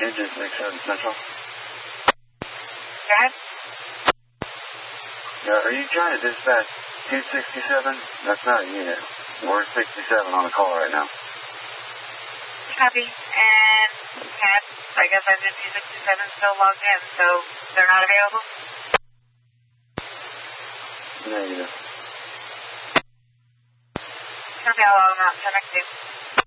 Engine 67 Central. Go ahead. Yeah, are you trying to dispatch 267? That's not a unit. We're 67 on the call right now. Copy. And Cat, I guess I'm in 267 still logged in, so they're not available? Negative. Copy, I'll log them out. Have a next day.